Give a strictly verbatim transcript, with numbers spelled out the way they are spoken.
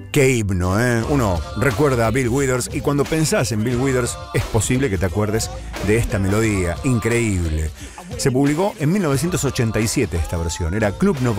Qué himno, ¿eh? Uno recuerda a Bill Withers y cuando pensás en Bill Withers es posible que te acuerdes de esta melodía increíble. Se publicó en mil novecientos ochenta y siete esta versión, era Club